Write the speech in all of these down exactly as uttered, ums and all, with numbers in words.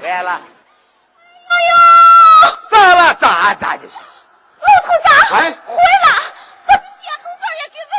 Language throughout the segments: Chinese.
完了。 哎呦！ 咋了？咋咋就是？ 老头子， 哎， 毁了！把血红包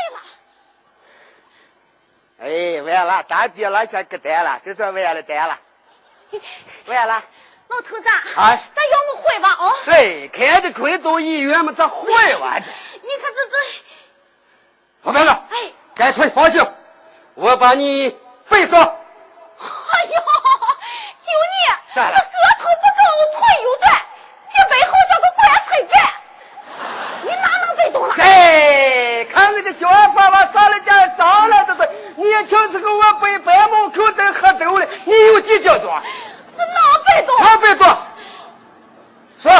也给哎， 崴了。 完了，大爹了，先给带了，这算完了，带了，完了。 老头子， 哎， 咱要么回吧哦。 对，开着亏到医院嘛，咋回完这？ 你看这这。 老白子， 哎， 干脆放心，我把你背上。 哎呦，就你， 咋了？ 个头不高，腿又短，这背后像个棺材板，你哪能背动了？ 哎，看那个小爸爸上了家上了，这是年轻时候我背白毛口在喝豆了，你有几脚多？ 这哪背动？ 哪背动？说，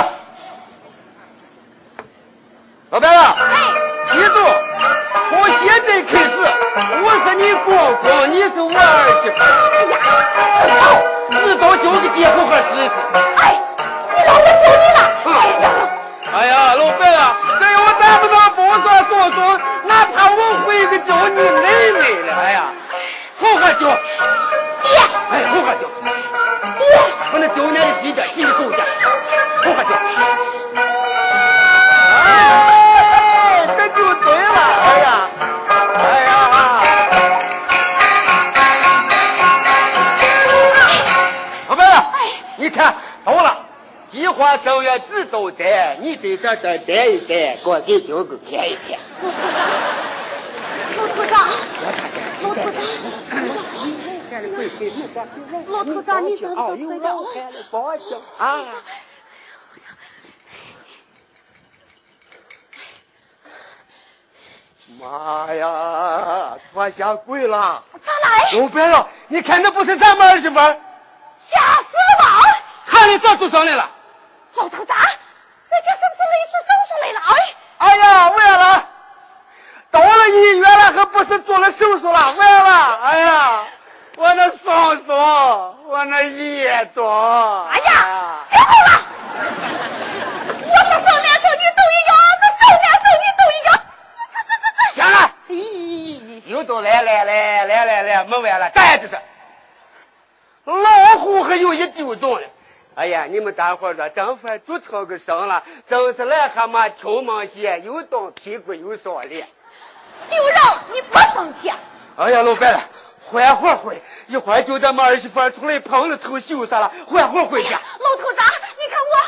老白子， 哎， 记住，从现在开始，我是你公公，你是我儿媳妇。 哎呀， 知道就给爹好好试试。 哎，你让我教你了。 嗯、 哎呀， 哎呀，老白啊，这我咱不能不说说说，哪怕我会个教你妹妹了。哎呀，好好教。 爹， 哎，好好教。 爹， 不能丢脸的细点，细的够点，好好教。哎，这就对了。哎呀，哎呀，老白啊， 哎， 你看到了。计划生育知道在，你在这这站一站，给我给舅舅看一看。 老头子，老头子，老头子，你怎么快点？ 高兴啊！妈呀，我下跪了！ 咋来？ 老白了，你看那不是咱们儿媳妇？ 吓死了吧！ 看你咋做上来了？ 老头子，这这是不是累死手术来了？哎， 哎呀，完了！到了医院了，还不是做了手术了？完了！哎呀，我那双手，我那眼睛， 哎呀，别哭了！我是手难受，你都一样；这手难受，你都一样。这这这这， 行了，咦，又都来来来来来来，没完了，再这是老虎还有一丢动了。哎呀，你们大伙说，正反就成个生了，真是癞蛤蟆挑毛线，又动屁股又上脸。 刘让，你不生气？ 哎呀，老白了，缓会儿会，一会儿就咱们儿媳妇出来碰了头羞啥了，缓会儿回家。 老头子，你看我。